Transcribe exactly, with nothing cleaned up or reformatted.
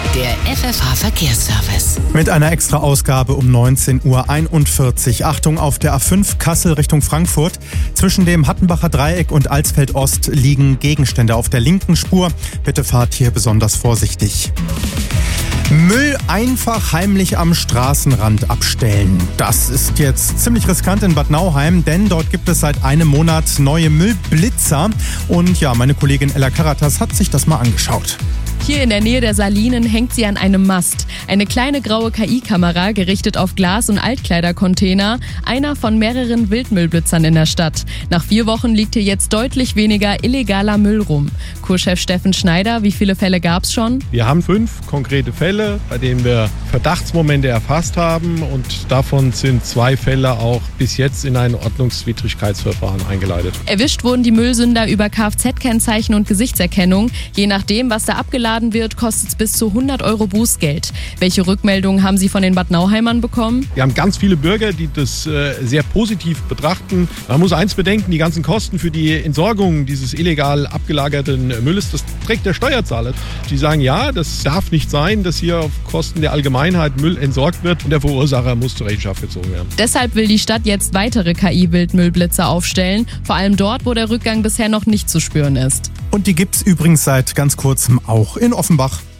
Der F F H-Verkehrsservice. Mit einer extra Ausgabe um neunzehn Uhr einundvierzig. Achtung, auf der A fünf Kassel Richtung Frankfurt. Zwischen dem Hattenbacher Dreieck und Alsfeld Ost liegen Gegenstände auf der linken Spur. Bitte fahrt hier besonders vorsichtig. Müll einfach heimlich am Straßenrand abstellen. Das ist jetzt ziemlich riskant in Bad Nauheim, denn dort gibt es seit einem Monat neue Müllblitzer. Und ja, meine Kollegin Ella Karatas hat sich das mal angeschaut. Hier in der Nähe der Salinen hängt sie an einem Mast. Eine kleine graue K I-Kamera, gerichtet auf Glas- und Altkleidercontainer. Einer von mehreren Wildmüllblitzern in der Stadt. Nach vier Wochen liegt hier jetzt deutlich weniger illegaler Müll rum. Kurchef Steffen Schneider, wie viele Fälle gab es schon? Wir haben fünf konkrete Fälle, bei denen wir Verdachtsmomente erfasst haben. Und davon sind zwei Fälle auch bis jetzt in ein Ordnungswidrigkeitsverfahren eingeleitet. Erwischt wurden die Müllsünder über Kfz-Kennzeichen und Gesichtserkennung. Je nachdem, was da abgeladen wird, kostet es bis zu hundert Euro Bußgeld. Welche Rückmeldungen haben Sie von den Bad Nauheimern bekommen? Wir haben ganz viele Bürger, die das äh, sehr positiv betrachten. Man muss eins bedenken, die ganzen Kosten für die Entsorgung dieses illegal abgelagerten Mülles, das trägt der Steuerzahler. Die sagen, ja, das darf nicht sein, dass hier auf Kosten der Allgemeinheit Müll entsorgt wird und der Verursacher muss zur Rechenschaft gezogen werden. Deshalb will die Stadt jetzt weitere K I-Wildmüllblitzer aufstellen, vor allem dort, wo der Rückgang bisher noch nicht zu spüren ist. Und die gibt's übrigens seit ganz kurzem auch in Offenbach.